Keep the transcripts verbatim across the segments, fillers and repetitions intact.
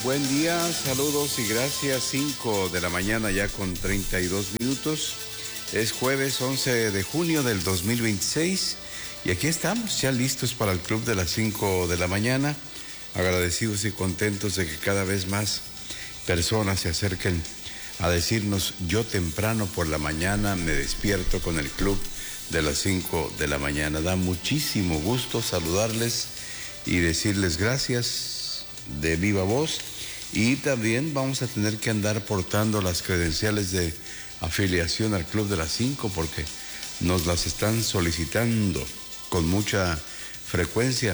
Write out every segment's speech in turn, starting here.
Buen día, saludos y gracias. Cinco de la mañana ya con treinta y dos minutos. Es jueves once de junio del dos mil veintiséis y aquí estamos ya listos para el club de las cinco de la mañana. Agradecidos y contentos de que cada vez más personas se acerquen a decirnos: yo temprano por la mañana me despierto con el club de las cinco de la mañana. Da muchísimo gusto saludarles y decirles gracias de viva voz, y también vamos a tener que andar portando las credenciales de afiliación al Club de las Cinco porque nos las están solicitando con mucha frecuencia.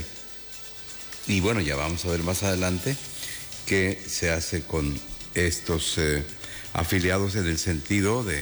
Y bueno, ya vamos a ver más adelante qué se hace con estos eh, afiliados en el sentido de,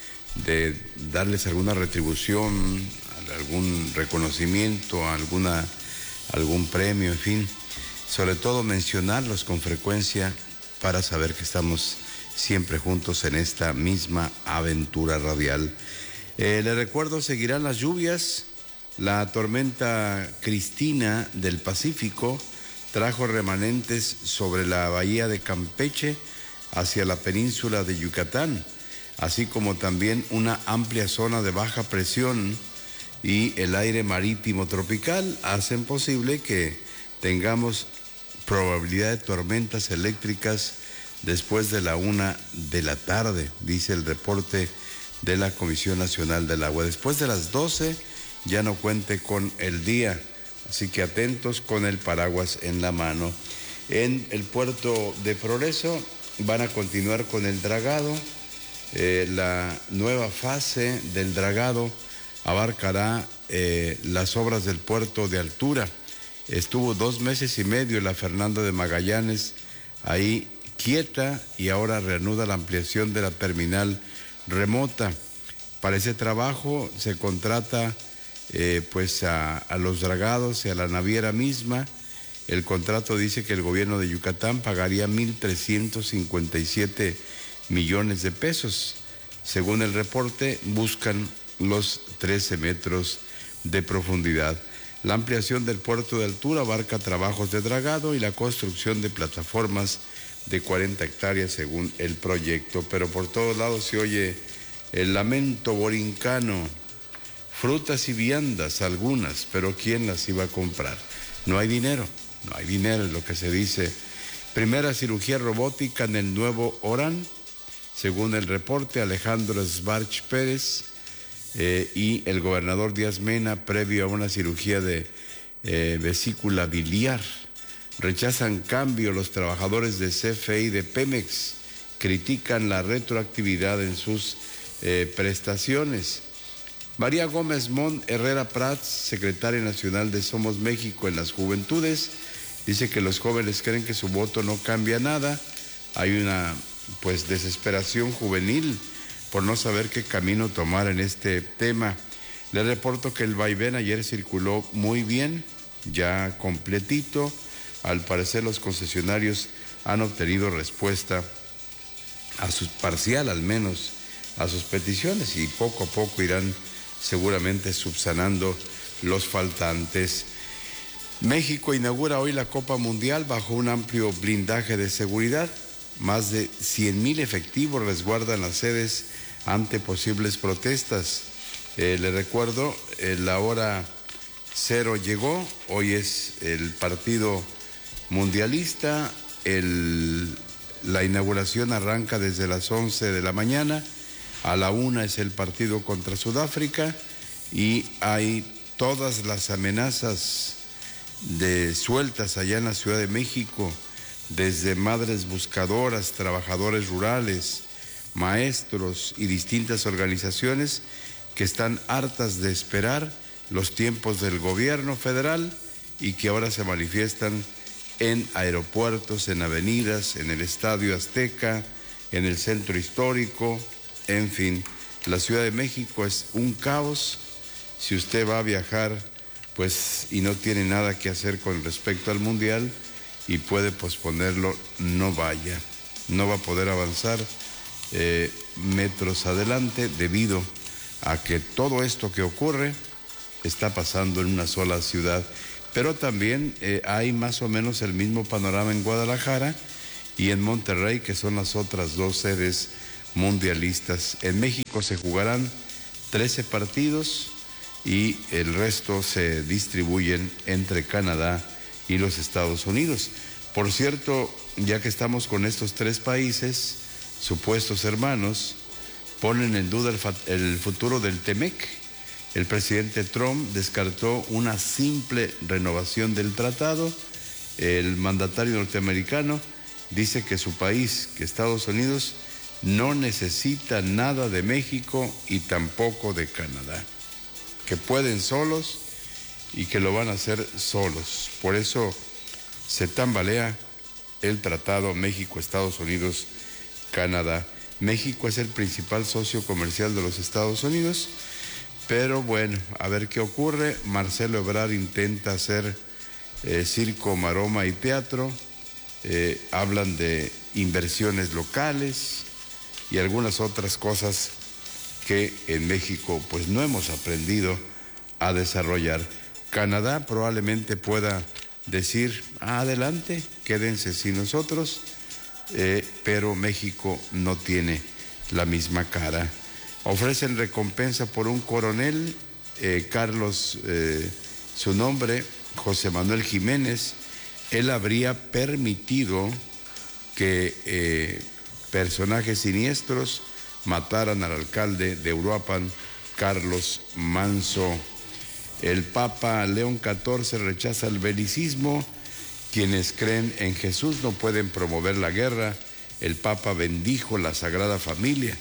de darles alguna retribución, algún reconocimiento, alguna, algún premio, en fin. Sobre todo mencionarlos con frecuencia para saber que estamos siempre juntos en esta misma aventura radial. Eh, les recuerdo, seguirán las lluvias. La tormenta Cristina del Pacífico trajo remanentes sobre la bahía de Campeche hacia la península de Yucatán, así como también una amplia zona de baja presión y el aire marítimo tropical hacen posible que tengamos probabilidad de tormentas eléctricas después de la una de la tarde, dice el reporte de la Comisión Nacional del Agua. Después de las doce ya no cuente con el día, así que atentos con el paraguas en la mano. En el puerto de Progreso van a continuar con el dragado. Eh, la nueva fase del dragado abarcará eh, las obras del puerto de altura. Estuvo dos meses y medio la Fernando de Magallanes ahí quieta y ahora reanuda la ampliación de la terminal remota. Para ese trabajo se contrata eh, pues a, a los dragados y a la naviera misma. El contrato dice que el gobierno de Yucatán pagaría mil trescientos cincuenta y siete millones de pesos. Según el reporte, buscan los trece metros de profundidad. La ampliación del puerto de altura abarca trabajos de dragado y la construcción de plataformas de cuarenta hectáreas según el proyecto. Pero por todos lados se oye el lamento borincano. Frutas y viandas, algunas, pero ¿quién las iba a comprar? No hay dinero, no hay dinero, es lo que se dice. Primera cirugía robótica en el nuevo Orán, según el reporte. Alejandro Sbarch Pérez Eh, y el gobernador Díaz Mena, previo a una cirugía de eh, vesícula biliar. Rechazan cambio los trabajadores de C F E y de Pemex, critican la retroactividad en sus eh, prestaciones. María Gómez Mont Herrera Prats, secretaria nacional de Somos México en las Juventudes, dice que los jóvenes creen que su voto no cambia nada. Hay una pues desesperación juvenil por no saber qué camino tomar en este tema. Le reporto que el vaivén ayer circuló muy bien, ya completito. Al parecer los concesionarios han obtenido respuesta a su parcial, al menos, a sus peticiones, y poco a poco irán seguramente subsanando los faltantes. México inaugura hoy la Copa Mundial bajo un amplio blindaje de seguridad. Más de cien mil efectivos resguardan las sedes ante posibles protestas. Eh, le recuerdo, eh, la hora cero llegó. Hoy es el partido mundialista. El, la inauguración arranca desde las once de la mañana. A la una es el partido contra Sudáfrica y hay todas las amenazas de sueltas allá en la Ciudad de México, desde madres buscadoras, trabajadores rurales, maestros y distintas organizaciones que están hartas de esperar los tiempos del gobierno federal y que ahora se manifiestan en aeropuertos, en avenidas, en el Estadio Azteca, en el Centro Histórico, en fin. La Ciudad de México es un caos. Si usted va a viajar, pues, y no tiene nada que hacer con respecto al Mundial, y puede posponerlo, no vaya, no va a poder avanzar eh, metros adelante debido a que todo esto que ocurre está pasando en una sola ciudad. Pero también eh, hay más o menos el mismo panorama en Guadalajara y en Monterrey, que son las otras dos sedes mundialistas. En México se jugarán trece partidos y el resto se distribuyen entre Canadá y los Estados Unidos. Por cierto, ya que estamos con estos tres países, supuestos hermanos, ponen en duda el, el futuro del T-M E C. El presidente Trump descartó una simple renovación del tratado. El mandatario norteamericano dice que su país, que Estados Unidos, no necesita nada de México y tampoco de Canadá, que pueden solos y que lo van a hacer solos. Por eso se tambalea el tratado México-Estados Unidos-Canadá. México es el principal socio comercial de los Estados Unidos, pero bueno, a ver qué ocurre. Marcelo Ebrard intenta hacer eh, circo, maroma y teatro. Eh, hablan de inversiones locales y algunas otras cosas que en México pues no hemos aprendido a desarrollar. Canadá probablemente pueda decir, ah, adelante, quédense sin nosotros, eh, pero México no tiene la misma cara. Ofrecen recompensa por un coronel, eh, Carlos, eh, su nombre, José Manuel Jiménez. Él habría permitido que eh, personajes siniestros mataran al alcalde de Uruapan, Carlos Manso. El Papa León catorce rechaza el belicismo. Quienes creen en Jesús no pueden promover la guerra. El Papa bendijo la Sagrada Familia,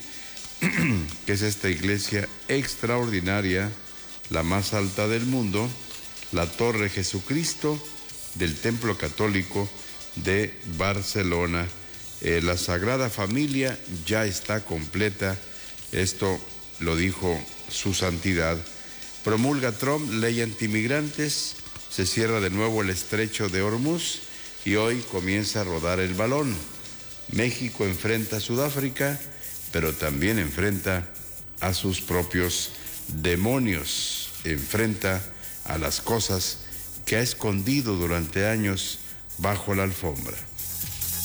que es esta iglesia extraordinaria, la más alta del mundo, la Torre Jesucristo del Templo Católico de Barcelona. Eh, la Sagrada Familia ya está completa, esto lo dijo su santidad. Promulga Trump ley antimigrantes, se cierra de nuevo el estrecho de Hormuz y hoy comienza a rodar el balón. México enfrenta a Sudáfrica, pero también enfrenta a sus propios demonios, enfrenta a las cosas que ha escondido durante años bajo la alfombra.